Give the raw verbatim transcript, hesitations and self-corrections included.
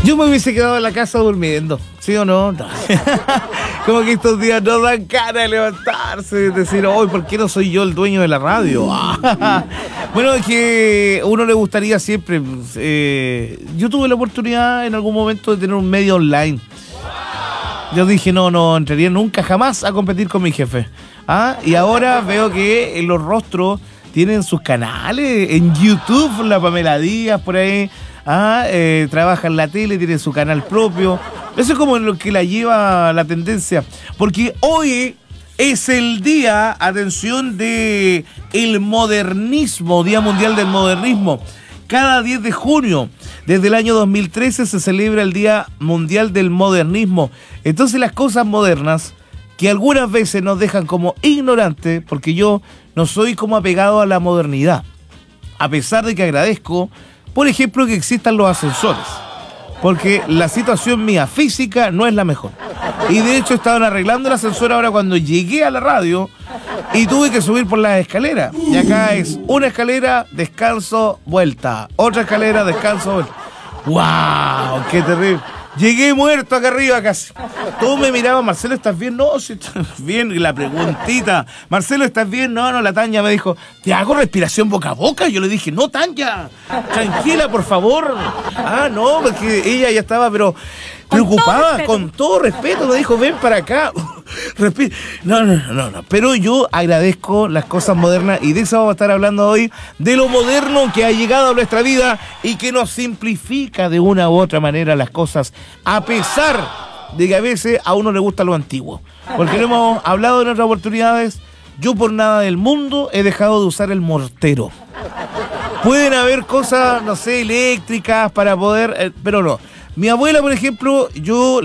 Yo me hubiese quedado en la casa durmiendo, ¿sí o no? No. Como que estos días no dan ganas de levantarse, decir, hoy, ¿por qué no soy yo el dueño de la radio? Bueno, es que a uno le gustaría siempre. Eh, yo tuve la oportunidad en algún momento de tener un medio online. Yo dije, no, no entraría nunca jamás a competir con mi jefe. ¿Ah? Y ahora veo que los rostros tienen sus canales en YouTube, la Pamela Díaz por ahí. Ah, eh, trabaja en la tele, tiene su canal propio. Eso es como lo que la lleva la tendencia. Porque hoy es el día, atención, de el modernismo, Día Mundial del Modernismo. Cada diez de junio, desde el año dos mil trece, se celebra el Día Mundial del Modernismo. Entonces las cosas modernas, que algunas veces nos dejan como ignorantes, porque yo no soy como apegado a la modernidad. A pesar de que agradezco, por ejemplo, que existan los ascensores, porque la situación mía física no es la mejor. Y de hecho estaban arreglando el ascensor ahora cuando llegué a la radio y tuve que subir por las escaleras. Y acá es una escalera, descanso, vuelta. Otra escalera, descanso, vuelta. ¡Wow! ¡Qué terrible! Llegué muerto acá arriba casi. Todos me miraban, Marcelo, ¿estás bien? No, si estás bien. La preguntita, Marcelo, ¿estás bien? No, no, la Tania me dijo, ¿te hago respiración boca a boca? Yo le dije, no, Tania, tranquila, por favor. Ah, no, porque ella ya estaba, pero preocupada, con todo respeto, me dijo, ven para acá. Respi- no, no, no, no, pero yo agradezco las cosas modernas y de eso vamos a estar hablando hoy, de lo moderno que ha llegado a nuestra vida y que nos simplifica de una u otra manera las cosas, a pesar de que a veces a uno le gusta lo antiguo. Porque lo hemos hablado en otras oportunidades, yo por nada del mundo he dejado de usar el mortero. Pueden haber cosas, no sé, eléctricas para poder, eh, pero no. Mi abuela, por ejemplo, yo